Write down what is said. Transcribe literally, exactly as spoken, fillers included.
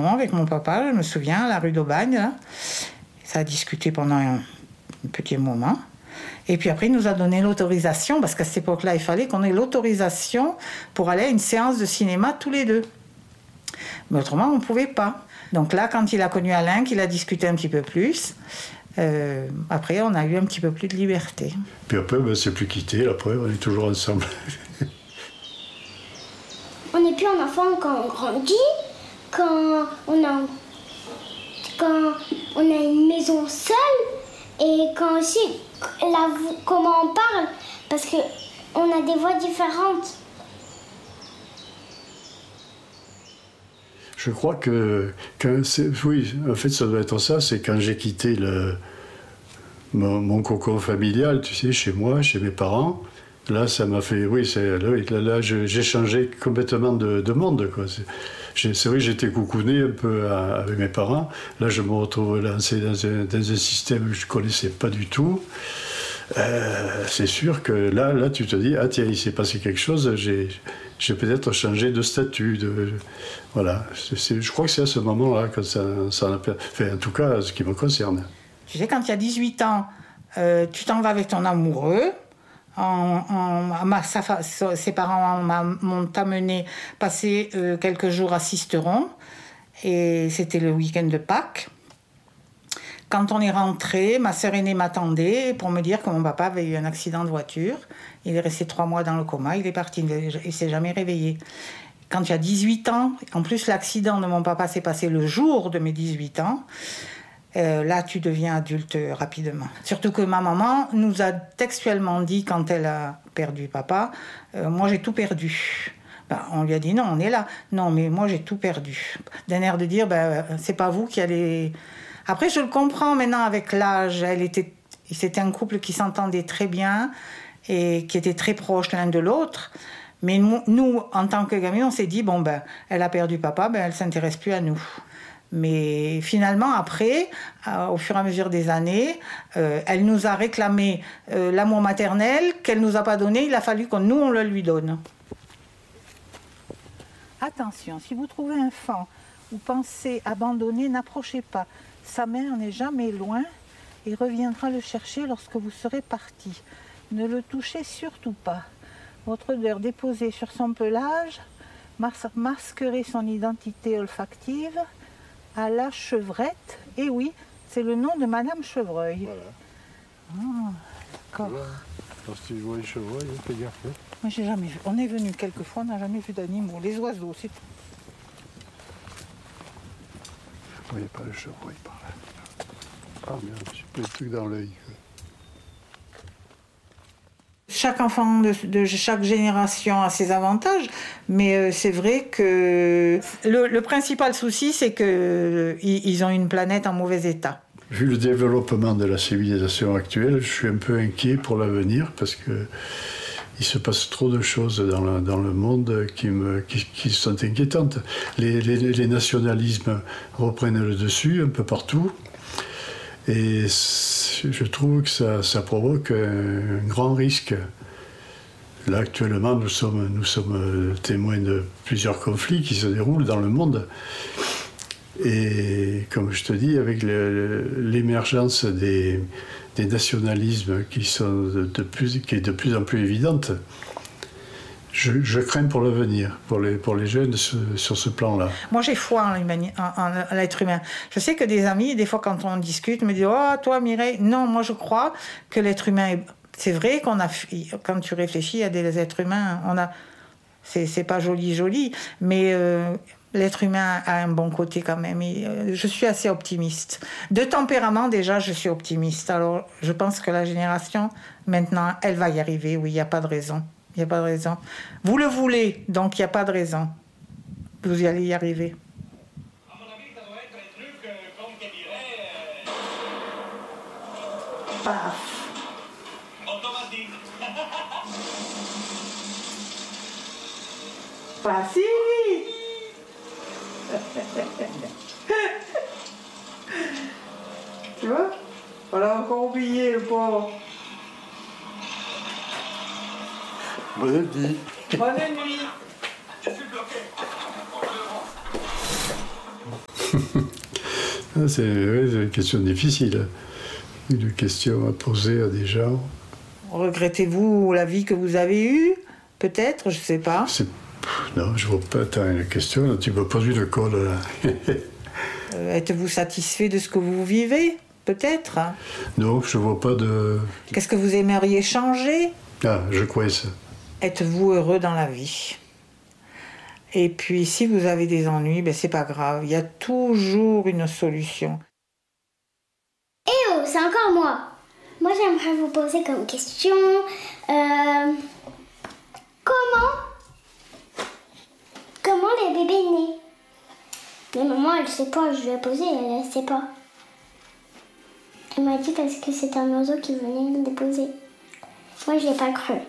maison avec mon papa, je me souviens, à la rue d'Aubagne. Là. Ça a discuté pendant un, un petit moment. Et puis après, il nous a donné l'autorisation, parce qu'à cette époque-là, il fallait qu'on ait l'autorisation pour aller à une séance de cinéma tous les deux. Mais autrement, on ne pouvait pas. Donc là, quand il a connu Alain, qu'il a discuté un petit peu plus, euh, après, on a eu un petit peu plus de liberté. Puis après, ben, c'est plus quitté, après, on est toujours ensemble. On n'est plus un enfant quand on grandit, quand on a, quand on a une maison seule, et quand aussi, la, comment on parle, parce qu'on a des voix différentes. Je crois que, que c'est, oui, en fait, ça doit être ça, c'est quand j'ai quitté le, mon, mon cocon familial, tu sais, chez moi, chez mes parents, là, ça m'a fait, oui, c'est, là, là, là je, j'ai changé complètement de, de monde, quoi. C'est, j'ai, c'est vrai, j'étais coucouné un peu à, avec mes parents, là, je me retrouve lancé dans un, dans un système que je ne connaissais pas du tout. Euh, c'est sûr que là, là, tu te dis, ah tiens, il s'est passé quelque chose, j'ai, j'ai peut-être changé de statut. De, voilà. C'est, c'est, je crois que c'est à ce moment-là que ça, ça a fait, en tout cas, ce qui me concerne. Tu sais, quand tu as dix-huit ans, euh, tu t'en vas avec ton amoureux. En, en, ma, sa, ses parents m'ont amené passer euh, quelques jours à Sisteron. Et c'était le week-end de Pâques. Quand on est rentré, ma sœur aînée m'attendait pour me dire que mon papa avait eu un accident de voiture. Il est resté trois mois dans le coma, il est parti, il ne s'est jamais réveillé. Quand tu as dix-huit ans, en plus l'accident de mon papa s'est passé le jour de mes dix-huit ans, euh, là tu deviens adulte rapidement. Surtout que ma maman nous a textuellement dit quand elle a perdu papa, euh, moi j'ai tout perdu. Ben, on lui a dit non, on est là. Non, mais moi j'ai tout perdu. D'un air de dire, ben, c'est pas vous qui allez... Après, je le comprends maintenant avec l'âge. Elle était, c'était un couple qui s'entendait très bien et qui était très proches l'un de l'autre. Mais nous, en tant que gamins, on s'est dit, bon, ben, elle a perdu papa, ben, elle ne s'intéresse plus à nous. Mais finalement, après, euh, au fur et à mesure des années, euh, elle nous a réclamé euh, l'amour maternel qu'elle ne nous a pas donné. Il a fallu que nous, on le lui donne. Attention, si vous trouvez un fan ou pensez abandonner, n'approchez pas. Sa mère n'est jamais loin et reviendra le chercher lorsque vous serez parti. Ne le touchez surtout pas. Votre odeur déposée sur son pelage mas- masquerait son identité olfactive à la chevrette. Et oui, c'est le nom de Madame Chevreuil. Voilà. Ah, d'accord. Voilà. Lorsque tu vois les chevreuils, fais gaffe. Hein. Moi, j'ai jamais vu. On est venu quelques fois, on n'a jamais vu d'animaux. Les oiseaux, c'est tout. Il n'y a pas le chevreuil par là. Ah merde, j'ai pris le truc dans l'œil. Chaque enfant de, de chaque génération a ses avantages, mais euh, c'est vrai que le, le principal souci, c'est qu'ils euh, ils ont une planète en mauvais état. Vu le développement de la civilisation actuelle, je suis un peu inquiet pour l'avenir parce que il se passe trop de choses dans le, dans le monde qui, me, qui, qui sont inquiétantes. Les, les, les nationalismes reprennent le dessus un peu partout. Et je trouve que ça, ça provoque un, un grand risque. Là, actuellement, nous sommes, nous sommes témoins de plusieurs conflits qui se déroulent dans le monde. Et comme je te dis, avec le, l'émergence des, des nationalismes qui, sont de plus, qui est de plus en plus évidente, je, je crains pour l'avenir, pour les, pour les jeunes sur, sur ce plan-là. Moi, j'ai foi en, en, en l'être humain. Je sais que des amis, des fois, quand on discute, me disent « Oh, toi, Mireille !» Non, moi, je crois que l'être humain est... C'est vrai qu'on a... Quand tu réfléchis à des êtres humains, on a... C'est, c'est pas joli, joli, mais... Euh, l'être humain a un bon côté quand même. Et je suis assez optimiste. De tempérament, déjà, je suis optimiste. Alors, je pense que la génération, maintenant, elle va y arriver. Oui, il n'y a pas de raison. Il n'y a pas de raison. Vous le voulez, donc il n'y a pas de raison. Vous y allez y arriver. À mon avis, ça doit être un truc, euh, comme je dirais... Euh... Paf. automatique. Pas si vite. Tu vois? On l'a encore oublié, le pauvre. Bonne nuit. Bonne nuit. Je suis bloqué. Ah, c'est, oui, c'est une question difficile. Une question à poser à des gens. Regrettez-vous la vie que vous avez eue? Peut-être, je ne sais pas. C'est... Non, je ne vois pas tant une question. Là, tu me poses une colle, là. Euh, êtes-vous satisfait de ce que vous vivez? Peut-être. Non, je ne vois pas de... Qu'est-ce que vous aimeriez changer? Ah, je crois ça. Êtes-vous heureux dans la vie? Et puis, si vous avez des ennuis, ben, c'est pas grave. Il y a toujours une solution. Eh oh, c'est encore moi. Moi, j'aimerais vous poser comme question... euh, comment... Comment les bébés naissent? Mais maman, elle sait pas. Je lui ai posé, elle ne sait pas. Elle m'a dit parce que c'est un oiseau qui venait le déposer. Moi, je l'ai pas cru.